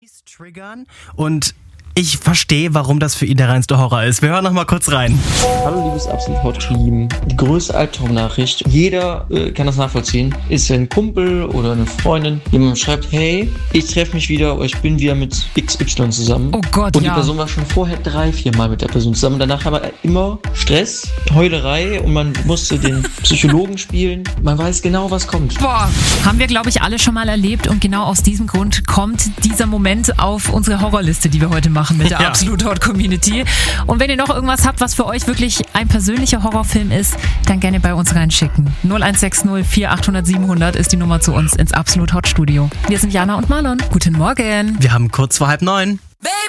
Triggern und ich verstehe, warum das für ihn der reinste Horror ist. Wir hören noch mal kurz rein. Hallo liebes Absolut Hot Team. Die größte Albtraumnachricht. Jeder kann das nachvollziehen. Ist ein Kumpel oder eine Freundin, jemand schreibt, hey, ich treffe mich wieder oder ich bin wieder mit XY zusammen. Oh Gott, und ja. Die Person war schon vorher 3-4 Mal mit der Person zusammen. Danach haben wir immer Stress, Heulerei und man musste den Psychologen spielen. Man weiß genau, was kommt. Boah, haben wir, glaube ich, alle schon mal erlebt und genau aus diesem Grund kommt dieser Moment auf unsere Horrorliste, die wir heute machen mit der Absolut Hot Community. Und wenn ihr noch irgendwas habt, was für euch wirklich ein persönlicher Horrorfilm ist, dann gerne bei uns reinschicken. 0160 4800 700 ist die Nummer zu uns ins Absolut Hot Studio. Wir sind Jana und Marlon. Guten Morgen. Wir haben kurz vor 8:30. Baby.